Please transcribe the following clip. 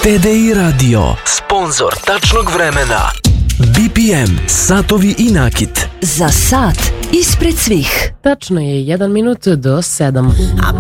TDI Radio, sponzor tačnog vremena. BPM, satovi i nakit. Za sat ispred svih. Tačno je 1 minut do 7.